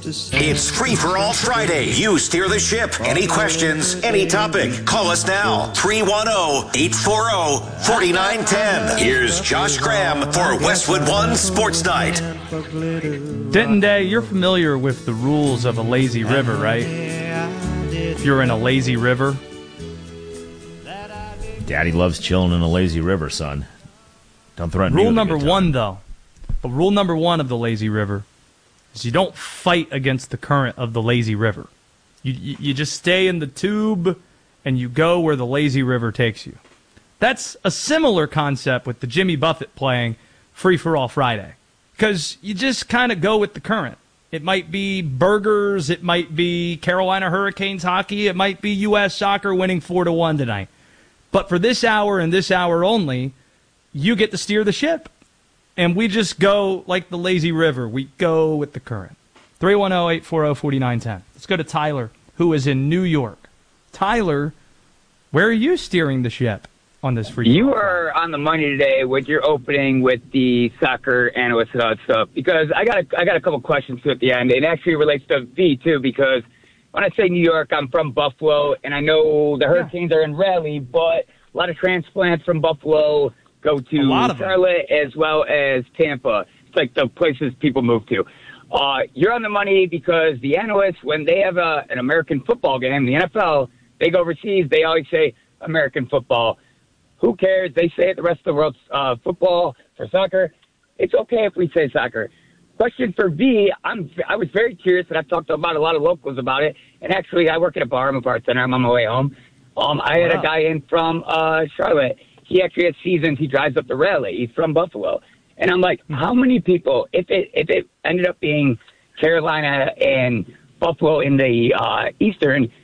It's Free for All Friday. You steer the ship. Any questions, any topic, call us now. 310-840-4910. Here's Josh Graham for Westwood One Sports Night. Denton Day, you're familiar with the rules of a lazy river, right? If you're in a lazy river. Daddy loves chilling in a lazy river, son. Don't threaten me. Rule number one, though. But rule number one of the lazy river is you don't fight against the current of the lazy river. You just stay in the tube and you go where the lazy river takes you. That's a similar concept with the Jimmy Buffett playing Free for All Friday. Because you just kind of go with the current. It might be burgers, it might be Carolina Hurricanes hockey, it might be U.S. soccer winning 4-1 tonight. But for this hour and this hour only, you get to steer the ship. And we just go like the lazy river. We go with the current. 310-840-4910. Let's go to Tyler, who is in New York. Tyler, where are you steering the ship on this free? You are on the money today with your opening with the soccer analyst and all that stuff. Because I got a couple questions too at the end. It actually relates to V too, because when I say New York, I'm from Buffalo, and I know the Hurricanes are in Raleigh, but a lot of transplants from Buffalo go to Charlotte as well as Tampa. It's like the places people move to. You're on the money because the analysts, when they have an American football game, the NFL, they go overseas, they always say American football. Who cares? They say it the rest of the world's football for soccer. It's okay if we say soccer. Question for V, I was very curious, and I've talked about a lot of locals about it. And actually, I work at a bar. I'm a bartender. I'm on my way home. I had a guy in from Charlotte. He actually has seasons. He drives up to Raleigh. He's from Buffalo. And I'm like, how many people, if it ended up being Carolina and Buffalo in the Eastern,